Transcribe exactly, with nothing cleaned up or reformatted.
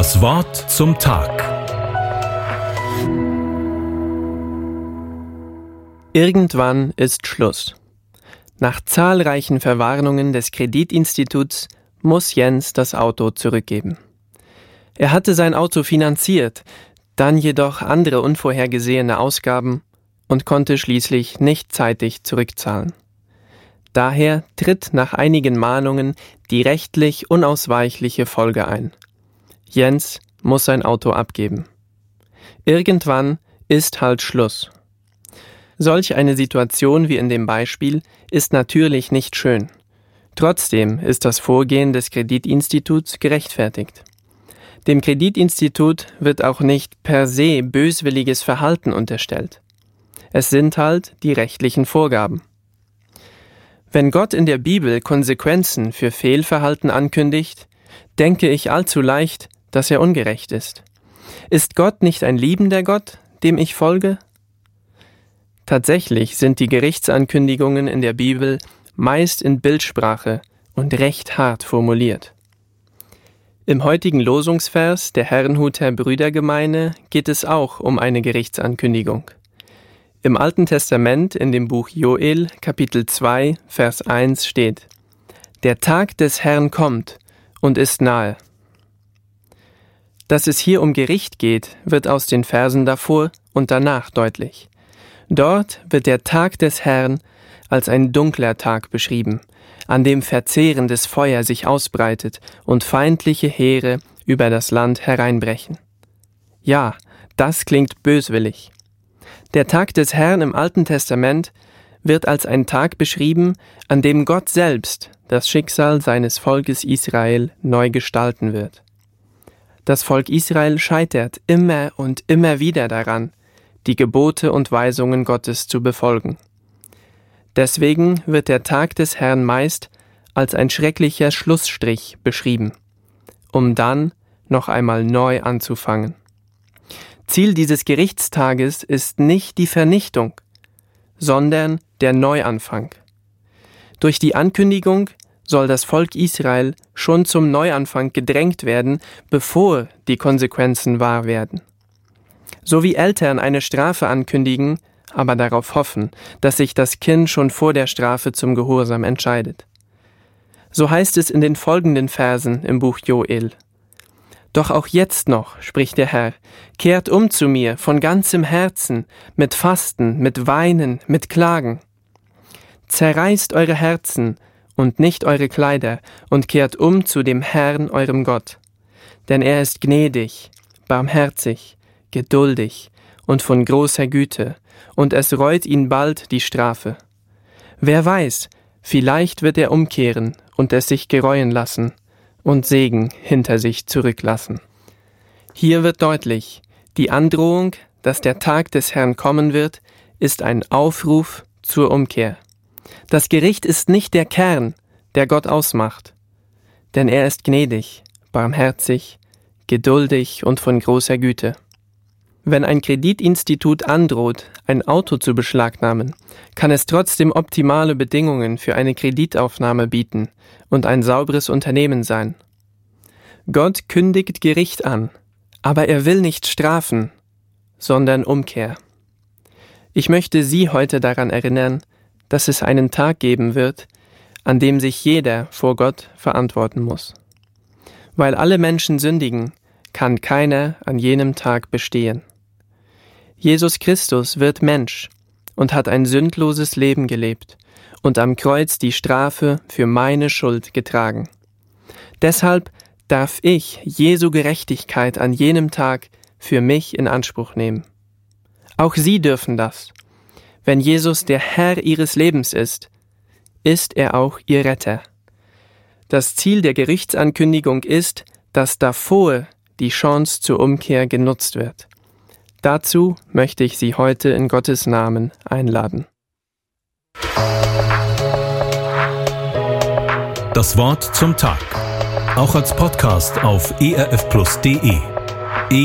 Das Wort zum Tag. Irgendwann ist Schluss. Nach zahlreichen Verwarnungen des Kreditinstituts muss Jens das Auto zurückgeben. Er hatte sein Auto finanziert, dann jedoch andere unvorhergesehene Ausgaben und konnte schließlich nicht zeitig zurückzahlen. Daher tritt nach einigen Mahnungen die rechtlich unausweichliche Folge ein. Jens muss sein Auto abgeben. Irgendwann ist halt Schluss. Solch eine Situation wie in dem Beispiel ist natürlich nicht schön. Trotzdem ist das Vorgehen des Kreditinstituts gerechtfertigt. Dem Kreditinstitut wird auch nicht per se böswilliges Verhalten unterstellt. Es sind halt die rechtlichen Vorgaben. Wenn Gott in der Bibel Konsequenzen für Fehlverhalten ankündigt, denke ich allzu leicht, dass er ungerecht ist. Ist Gott nicht ein liebender Gott, dem ich folge? Tatsächlich sind die Gerichtsankündigungen in der Bibel meist in Bildsprache und recht hart formuliert. Im heutigen Losungsvers der Herrnhuter Brüdergemeine geht es auch um eine Gerichtsankündigung. Im Alten Testament in dem Buch Joel, Kapitel zwei, Vers eins steht: Der Tag des Herrn kommt und ist nahe. Dass es hier um Gericht geht, wird aus den Versen davor und danach deutlich. Dort wird der Tag des Herrn als ein dunkler Tag beschrieben, an dem verzehrendes Feuer sich ausbreitet und feindliche Heere über das Land hereinbrechen. Ja, das klingt böswillig. Der Tag des Herrn im Alten Testament wird als ein Tag beschrieben, an dem Gott selbst das Schicksal seines Volkes Israel neu gestalten wird. Das Volk Israel scheitert immer und immer wieder daran, die Gebote und Weisungen Gottes zu befolgen. Deswegen wird der Tag des Herrn meist als ein schrecklicher Schlussstrich beschrieben, um dann noch einmal neu anzufangen. Ziel dieses Gerichtstages ist nicht die Vernichtung, sondern der Neuanfang. Durch die Ankündigung soll das Volk Israel schon zum Neuanfang gedrängt werden, bevor die Konsequenzen wahr werden. So wie Eltern eine Strafe ankündigen, aber darauf hoffen, dass sich das Kind schon vor der Strafe zum Gehorsam entscheidet. So heißt es in den folgenden Versen im Buch Joel: Doch auch jetzt noch, spricht der Herr, kehrt um zu mir von ganzem Herzen, mit Fasten, mit Weinen, mit Klagen. Zerreißt eure Herzen und nicht eure Kleider und kehrt um zu dem Herrn, eurem Gott. Denn er ist gnädig, barmherzig, geduldig und von großer Güte, und es reut ihn bald die Strafe. Wer weiß, vielleicht wird er umkehren und es sich gereuen lassen und Segen hinter sich zurücklassen. Hier wird deutlich, die Androhung, dass der Tag des Herrn kommen wird, ist ein Aufruf zur Umkehr. Das Gericht ist nicht der Kern, der Gott ausmacht, denn er ist gnädig, barmherzig, geduldig und von großer Güte. Wenn ein Kreditinstitut androht, ein Auto zu beschlagnahmen, kann es trotzdem optimale Bedingungen für eine Kreditaufnahme bieten und ein sauberes Unternehmen sein. Gott kündigt Gericht an, aber er will nicht strafen, sondern Umkehr. Ich möchte Sie heute daran erinnern, dass es einen Tag geben wird, an dem sich jeder vor Gott verantworten muss. Weil alle Menschen sündigen, kann keiner an jenem Tag bestehen. Jesus Christus wird Mensch und hat ein sündloses Leben gelebt und am Kreuz die Strafe für meine Schuld getragen. Deshalb darf ich Jesu Gerechtigkeit an jenem Tag für mich in Anspruch nehmen. Auch Sie dürfen das. Wenn Jesus der Herr Ihres Lebens ist, ist er auch Ihr Retter. Das Ziel der Gerichtsankündigung ist, dass davor die Chance zur Umkehr genutzt wird. Dazu möchte ich Sie heute in Gottes Namen einladen. Das Wort zum Tag. Auch als Podcast auf e r f plus punkt d e.